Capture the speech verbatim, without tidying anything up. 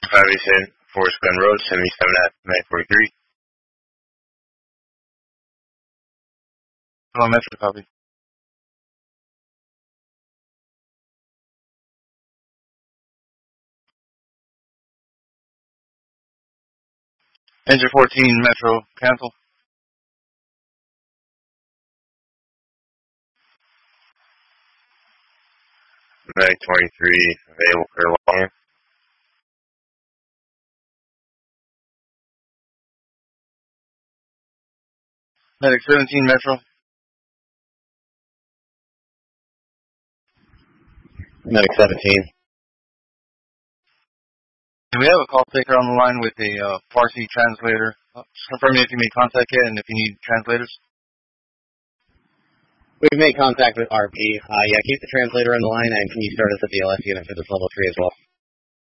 five eight seven, Forest Glen Road, seventy-seven at nine forty-three. Hello, Metro, copy. Engine fourteen, Metro, cancel. Medic twenty-three, available for long. Medic seventeen, Metro. Medic seventeen. And we have a call taker on the line with a uh, Farsi translator. Uh, just confirming if you made contact yet and if you need translators. We've made contact with R P. Uh, yeah, keep the translator on the line, and can you start us at the L S unit for this level three as well?